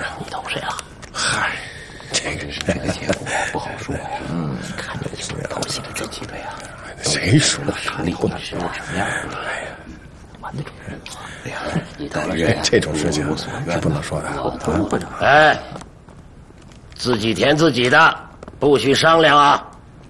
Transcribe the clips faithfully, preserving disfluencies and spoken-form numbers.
你投谁了？ 嗨，这个是这个结果不好说呀。嗯，看这个球投戏的这几队啊， 谁说的？ 实力或者是什么样的？哎呀，玩得准。哎呀，你到了这这种事情是不能说的啊！ 哎，自己填自己的，不许商量啊！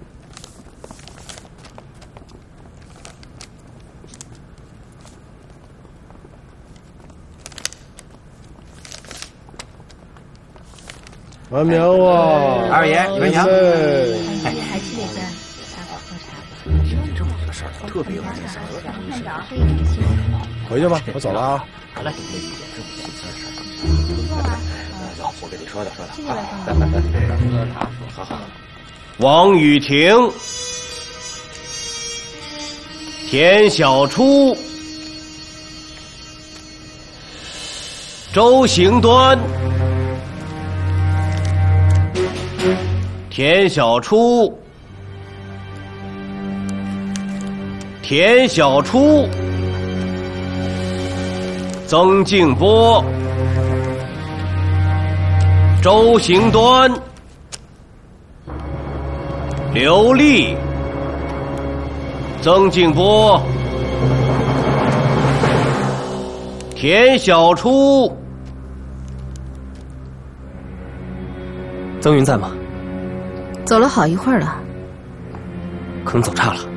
完苗啊！ 二爷，你们瞧。 哎，还是得在大伙喝茶。 这么个事儿，特别有意思。 探长可以这么说。 回去吧，我走了啊。 来，没遇见这么心思的事儿。 不错啊。 走，我跟你说的说的。 谢谢外公。 好好。 王雨婷、田小初、周行端。田小初，田小初，曾静波，周行端，刘丽，曾静波，田小初。 曾云在吗？ 走了好一会儿了。 可能走岔了。